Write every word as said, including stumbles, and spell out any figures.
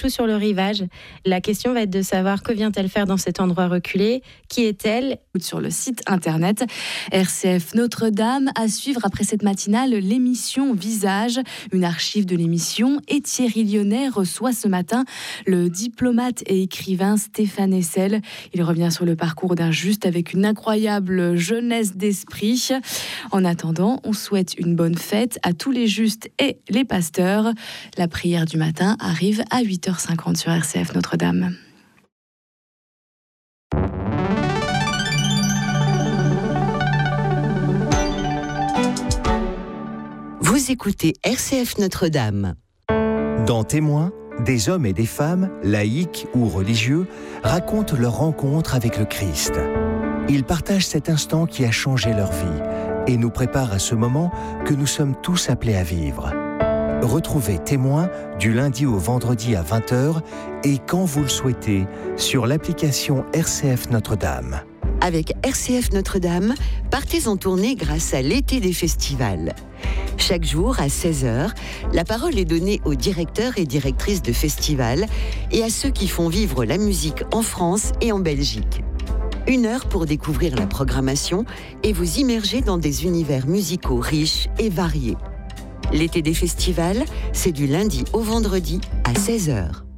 tout sur le rivage. La question va être de savoir que vient-elle faire dans cet endroit reculé, qui est-elle ? Sur le site internet R C F Notre-Dame, à suivre après cette matinale l'émission Visage, une archive de l'émission, et Thierry Lyonnais reçoit ce matin le diplomate et écrivain Stéphane Hessel. Il revient sur le parcours d'un Juste avec une incroyable jeunesse d'esprit. En attendant, on souhaite une bonne fête à tous les Justes et les pasteurs. La prière du matin arrive à huit heures cinquante sur R C F Notre-Dame. Vous écoutez R C F Notre-Dame. Dans Témoins, des hommes et des femmes, laïcs ou religieux, racontent leur rencontre avec le Christ. Ils partagent cet instant qui a changé leur vie et nous préparent à ce moment que nous sommes tous appelés à vivre. Retrouvez Témoins du lundi au vendredi à vingt heures et quand vous le souhaitez sur l'application R C F Notre-Dame. Avec R C F Notre-Dame, partez en tournée grâce à l'été des festivals. Chaque jour, à seize heures, la parole est donnée aux directeurs et directrices de festivals et à ceux qui font vivre la musique en France et en Belgique. Une heure pour découvrir la programmation et vous immerger dans des univers musicaux riches et variés. L'été des festivals, c'est du lundi au vendredi à seize heures.